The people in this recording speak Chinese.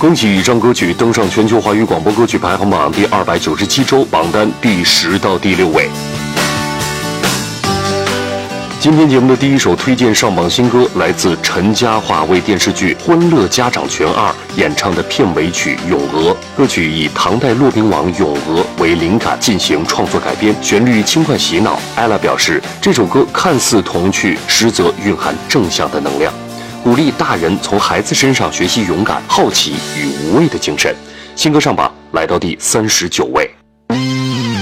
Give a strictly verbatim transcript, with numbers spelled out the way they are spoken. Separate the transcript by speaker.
Speaker 1: 恭喜张歌曲登上全球华语广播歌曲排行榜第二百九十七周，榜单第十到第六位。今天节目的第一首推荐上榜新歌，来自陈嘉桦为电视剧《欢乐家长权二》演唱的片尾曲《咏鹅》。歌曲以唐代骆宾王《咏鹅》为灵感进行创作改编，旋律轻快洗脑。ella 表示，这首歌看似童趣，实则蕴含正向的能量，鼓励大人从孩子身上学习勇敢、好奇与无畏的精神。新歌上榜来到第三十九位。